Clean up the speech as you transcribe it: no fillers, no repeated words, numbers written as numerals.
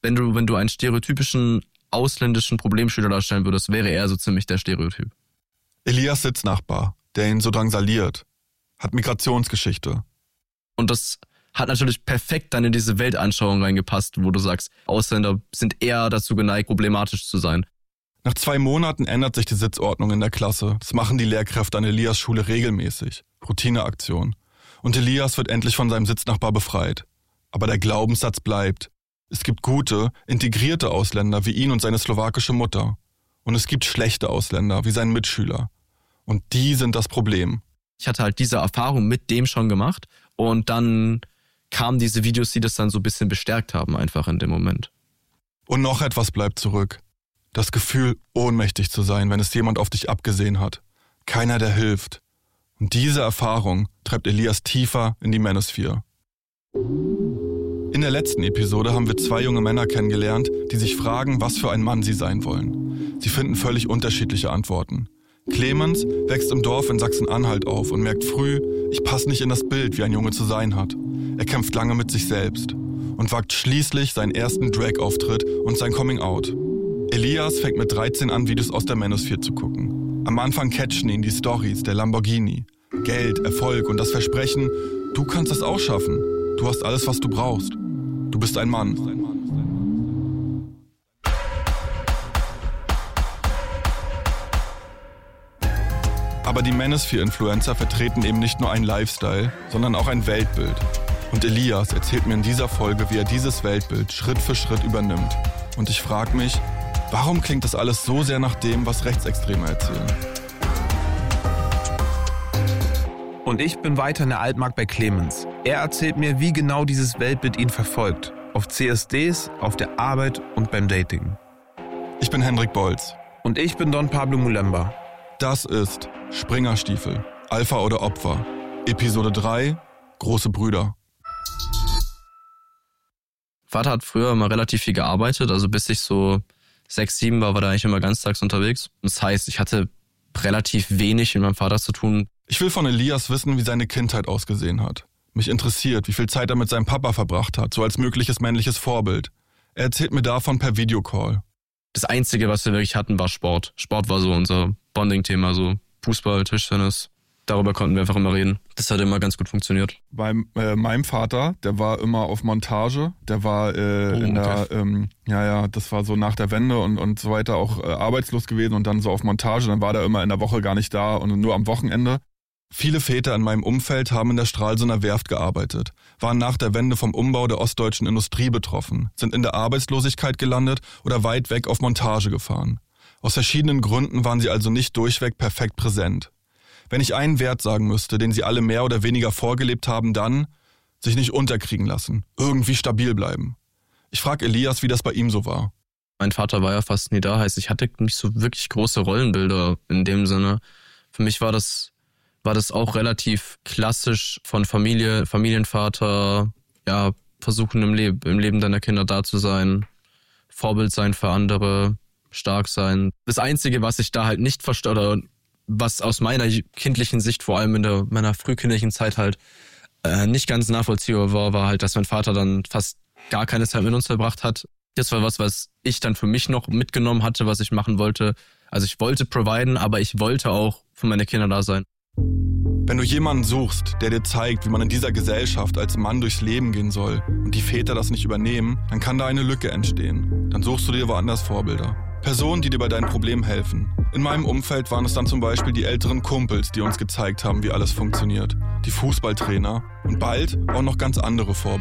Wenn du einen stereotypischen ausländischen Problemschüler darstellen würdest, wäre er so ziemlich der Stereotyp. Elias Sitznachbar, der ihn so drangsaliert, hat Migrationsgeschichte. Und das hat natürlich perfekt dann in diese Weltanschauung reingepasst, wo du sagst, Ausländer sind eher dazu geneigt, problematisch zu sein. Nach 2 Monaten ändert sich die Sitzordnung in der Klasse. Das machen die Lehrkräfte an Elias Schule regelmäßig. Routineaktion. Und Elias wird endlich von seinem Sitznachbar befreit. Aber der Glaubenssatz bleibt. Es gibt gute, integrierte Ausländer wie ihn und seine slowakische Mutter. Und es gibt schlechte Ausländer wie seinen Mitschüler. Und die sind das Problem. Ich hatte halt diese Erfahrung mit dem schon gemacht und dann kamen diese Videos, die das dann so ein bisschen bestärkt haben, einfach in dem Moment. Und noch etwas bleibt zurück. Das Gefühl, ohnmächtig zu sein, wenn es jemand auf dich abgesehen hat. Keiner, der hilft. Und diese Erfahrung treibt Elias tiefer in die Manosphere. In der letzten Episode haben wir 2 junge Männer kennengelernt, die sich fragen, was für ein Mann sie sein wollen. Sie finden völlig unterschiedliche Antworten. Clemens wächst im Dorf in Sachsen-Anhalt auf und merkt früh, ich passe nicht in das Bild, wie ein Junge zu sein hat. Er kämpft lange mit sich selbst und wagt schließlich seinen ersten Drag-Auftritt und sein Coming-out. Elias fängt mit 13 an, Videos aus der Manosphere zu gucken. Am Anfang catchen ihn die Storys der Lamborghini. Geld, Erfolg und das Versprechen, du kannst das auch schaffen. Du hast alles, was du brauchst. Du bist ein Mann. Aber die Manosphere-Influencer vertreten eben nicht nur einen Lifestyle, sondern auch ein Weltbild. Und Elias erzählt mir in dieser Folge, wie er dieses Weltbild Schritt für Schritt übernimmt. Und ich frage mich, warum klingt das alles so sehr nach dem, was Rechtsextreme erzählen? Und ich bin weiter in der Altmark bei Clemens. Er erzählt mir, wie genau dieses Weltbild ihn verfolgt. Auf CSDs, auf der Arbeit und beim Dating. Ich bin Hendrik Bolz. Und ich bin Don Pablo Mulemba. Das ist Springerstiefel, Alpha oder Opfer. Episode 3, Große Brüder. Vater hat früher immer relativ viel gearbeitet, also bis ich so 6, 7 war er eigentlich immer ganztags unterwegs. Das heißt, ich hatte relativ wenig mit meinem Vater zu tun. Ich will von Elias wissen, wie seine Kindheit ausgesehen hat. Mich interessiert, wie viel Zeit er mit seinem Papa verbracht hat, so als mögliches männliches Vorbild. Er erzählt mir davon per Videocall. Das Einzige, was wir wirklich hatten, war Sport. Sport war so unser Bonding-Thema, so Fußball, Tischtennis. Darüber konnten wir einfach immer reden. Das hat immer ganz gut funktioniert. Bei meinem Vater, der war immer auf Montage. Der war das war so nach der Wende und so weiter auch arbeitslos gewesen und dann so auf Montage. Dann war der immer in der Woche gar nicht da und nur am Wochenende. Viele Väter in meinem Umfeld haben in der Stralsunder Werft gearbeitet, waren nach der Wende vom Umbau der ostdeutschen Industrie betroffen, sind in der Arbeitslosigkeit gelandet oder weit weg auf Montage gefahren. Aus verschiedenen Gründen waren sie also nicht durchweg perfekt präsent. Wenn ich einen Wert sagen müsste, den sie alle mehr oder weniger vorgelebt haben, dann sich nicht unterkriegen lassen, irgendwie stabil bleiben. Ich frage Elias, wie das bei ihm so war. Mein Vater war ja fast nie da, heißt, ich hatte nicht so wirklich große Rollenbilder in dem Sinne. Für mich war das auch relativ klassisch von Familie, Familienvater, ja, versuchen im Leben deiner Kinder da zu sein, Vorbild sein für andere, stark sein. Das Einzige, was ich da halt nicht verstehe, oder was aus meiner kindlichen Sicht, vor allem in meiner frühkindlichen Zeit halt nicht ganz nachvollziehbar war halt, dass mein Vater dann fast gar keine Zeit mit uns verbracht hat. Das war was ich dann für mich noch mitgenommen hatte, was ich machen wollte. Also ich wollte providen, aber ich wollte auch für meine Kinder da sein. Wenn du jemanden suchst, der dir zeigt, wie man in dieser Gesellschaft als Mann durchs Leben gehen soll und die Väter das nicht übernehmen, dann kann da eine Lücke entstehen. Dann suchst du dir woanders Vorbilder. Personen, die dir bei deinen Problemen helfen. In meinem Umfeld waren es dann zum Beispiel die älteren Kumpels, die uns gezeigt haben, wie alles funktioniert. Die Fußballtrainer und bald auch noch ganz andere Vorbilder.